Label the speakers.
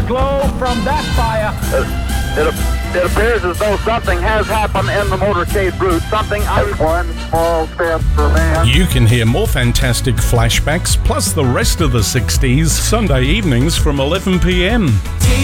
Speaker 1: glow from that fire.
Speaker 2: It appears as though something has happened in the motorcade route. One small step for man.
Speaker 3: You can hear more fantastic flashbacks, plus the rest of the 60s, Sunday evenings from 11 p.m.